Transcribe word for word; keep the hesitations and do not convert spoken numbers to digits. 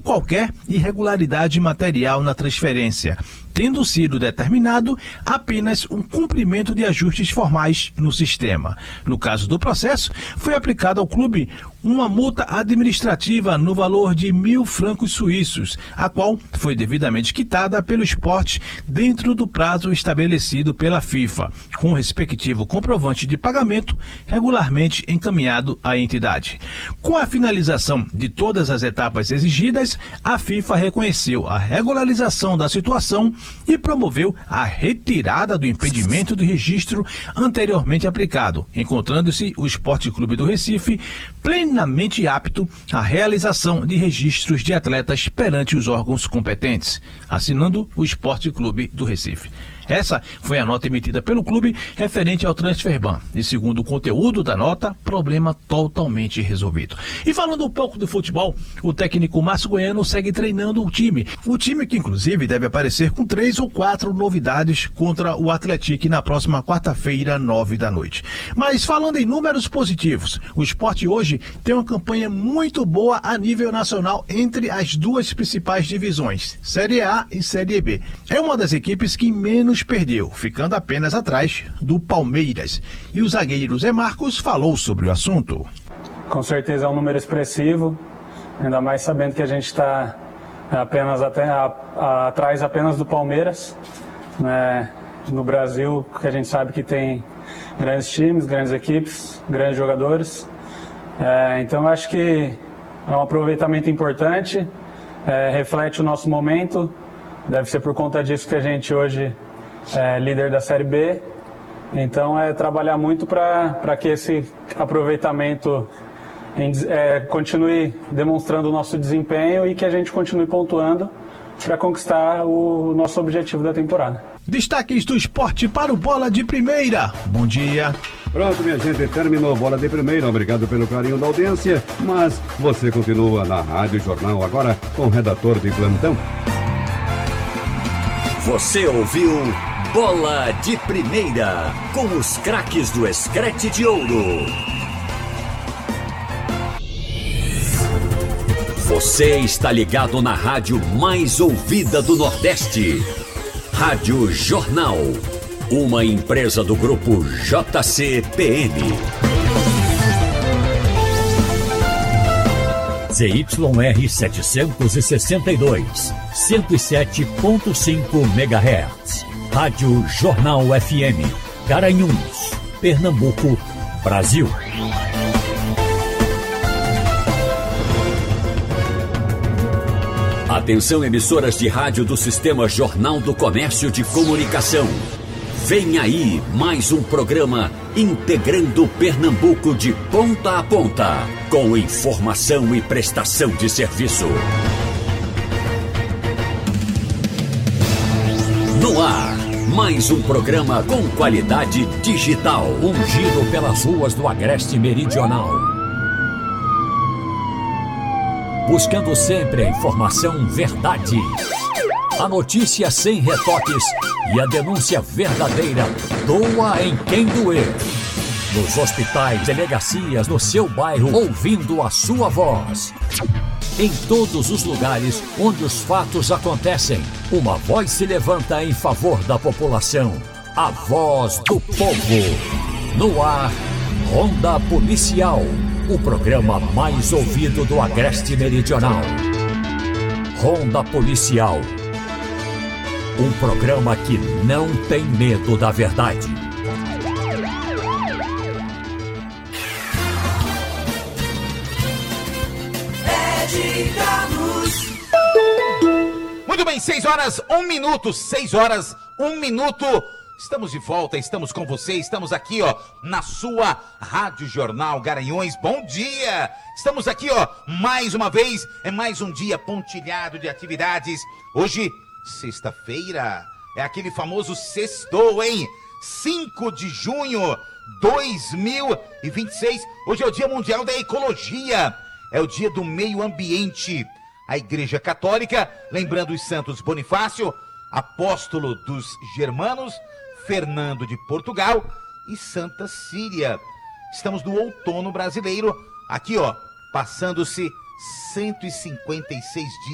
qualquer irregularidade material na transferência, tendo sido determinado apenas um cumprimento de ajustes formais no sistema. No caso do processo, foi aplicada ao clube uma multa administrativa no valor de mil francos suíços, a qual foi devidamente quitada pelo Sport dentro do prazo estabelecido pela FIFA, com o respectivo comprovante de pagamento regularmente encaminhado à entidade. Com a finalização de todas as etapas exigidas, a FIFA reconheceu a regularização da situação e promoveu a retirada do impedimento do registro anteriormente aplicado, encontrando-se o Esporte Clube do Recife plenamente apto à realização de registros de atletas perante os órgãos competentes, assinando o Esporte Clube do Recife. Essa foi a nota emitida pelo clube referente ao transfer ban. E segundo o conteúdo da nota, problema totalmente resolvido. E falando um pouco do futebol, o técnico Márcio Goiano segue treinando o time. O time que inclusive deve aparecer com três ou quatro novidades contra o Atlético na próxima quarta-feira, nove da noite. Mas falando em números positivos, o Sport hoje tem uma campanha muito boa a nível nacional entre as duas principais divisões, Série A e Série B. É uma das equipes que menos perdeu, ficando apenas atrás do Palmeiras. E o zagueiro Zé Marcos falou sobre o assunto. Com certeza é um número expressivo, ainda mais sabendo que a gente está apenas até a, a, atrás apenas do Palmeiras, né? No Brasil, que a gente sabe que tem grandes times, grandes equipes, grandes jogadores. É, então eu acho que é um aproveitamento importante, é, reflete o nosso momento. Deve ser por conta disso que a gente hoje é líder da Série B. Então é trabalhar muito para que esse aproveitamento em, é, continue demonstrando o nosso desempenho e que a gente continue pontuando para conquistar o nosso objetivo da temporada. Destaques do esporte para o Bola de Primeira. Bom dia. Pronto, minha gente, terminou Bola de Primeira. Obrigado pelo carinho da audiência. Mas você continua na Rádio Jornal agora com o redator de plantão. Você ouviu Bola de Primeira com os craques do Escrete de Ouro. Você está ligado na rádio mais ouvida do Nordeste. Rádio Jornal, uma empresa do grupo J C P M. Z Y R setecentos e sessenta e dois, cento e sete ponto cinco megahertz. Rádio Jornal F M, Garanhuns, Pernambuco, Brasil. Atenção, emissoras de rádio do Sistema Jornal do Comércio de Comunicação. Vem aí mais um programa integrando Pernambuco de ponta a ponta, com informação e prestação de serviço. No ar, mais um programa com qualidade digital, ungido pelas ruas do Agreste Meridional. Buscando sempre a informação verdade, a notícia sem retoques e a denúncia verdadeira, doa em quem doer. Nos hospitais, delegacias, no seu bairro, ouvindo a sua voz. Em todos os lugares onde os fatos acontecem, uma voz se levanta em favor da população. A voz do povo. No ar, Ronda Policial. O programa mais ouvido do Agreste Meridional. Ronda Policial. Um programa que não tem medo da verdade. Muito bem, seis horas, um minuto, seis horas, um minuto. Estamos de volta, estamos com você, estamos aqui, ó, na sua Rádio Jornal Garanhuns. Bom dia! Estamos aqui, ó, mais uma vez, é mais um dia pontilhado de atividades. Hoje, sexta-feira, é aquele famoso sextou, hein? cinco de junho de dois mil e vinte e seis. Hoje é o Dia Mundial da Ecologia, é o Dia do Meio Ambiente. A Igreja Católica, lembrando os santos Bonifácio, apóstolo dos germanos, Fernando de Portugal e Santa Síria. Estamos no outono brasileiro, aqui ó, passando-se cento e cinquenta e seis dias.